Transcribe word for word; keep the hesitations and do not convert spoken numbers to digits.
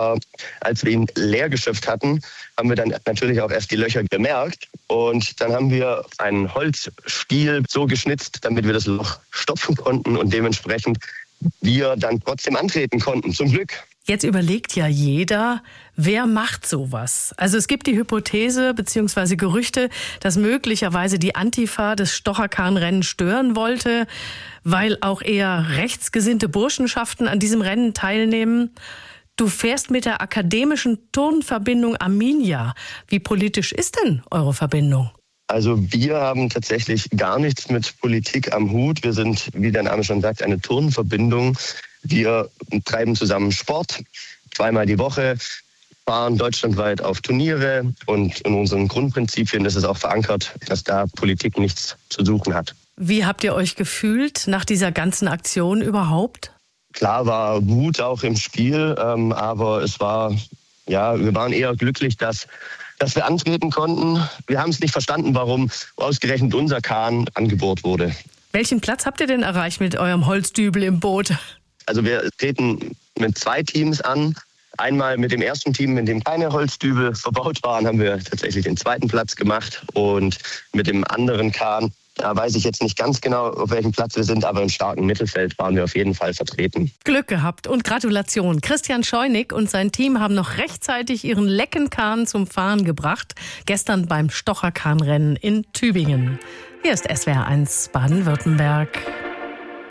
Aber als wir ihn leer geschöpft hatten, haben wir dann natürlich auch erst die Löcher bemerkt. Und dann haben wir einen Holzstiel so geschnitzt, damit wir das Loch stopfen konnten und dementsprechend wir dann trotzdem antreten konnten, zum Glück. Jetzt überlegt ja jeder, wer macht sowas? Also es gibt die Hypothese bzw. Gerüchte, dass möglicherweise die Antifa das Stocherkahnrennen stören wollte, weil auch eher rechtsgesinnte Burschenschaften an diesem Rennen teilnehmen. Du fährst mit der akademischen Turnverbindung Arminia. Wie politisch ist denn eure Verbindung? Also wir haben tatsächlich gar nichts mit Politik am Hut. Wir sind, wie der Name schon sagt, eine Turnverbindung. Wir treiben zusammen Sport, zweimal die Woche, fahren deutschlandweit auf Turniere und in unseren Grundprinzipien ist es auch verankert, dass da Politik nichts zu suchen hat. Wie habt ihr euch gefühlt nach dieser ganzen Aktion überhaupt? Klar war Wut auch im Spiel, ähm, aber es war, ja, wir waren eher glücklich, dass, dass wir antreten konnten. Wir haben es nicht verstanden, warum ausgerechnet unser Kahn angebohrt wurde. Welchen Platz habt ihr denn erreicht mit eurem Holzdübel im Boot? Also wir treten mit zwei Teams an. Einmal mit dem ersten Team, in dem keine Holzdübel verbaut waren, haben wir tatsächlich den zweiten Platz gemacht. Und mit dem anderen Kahn, da weiß ich jetzt nicht ganz genau, auf welchem Platz wir sind, aber im starken Mittelfeld waren wir auf jeden Fall vertreten. Glück gehabt und Gratulation. Christian Scheunig und sein Team haben noch rechtzeitig ihren lecken Kahn zum Fahren gebracht. Gestern beim Stocherkahnrennen in Tübingen. Hier ist S W R eins Baden-Württemberg.